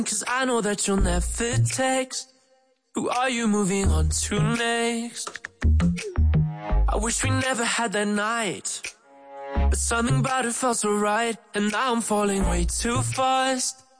'Cause I know that you'll never text. Who are you moving on to next? I wish we never had that night, but something about it felt so right. And now I'm falling way too fast.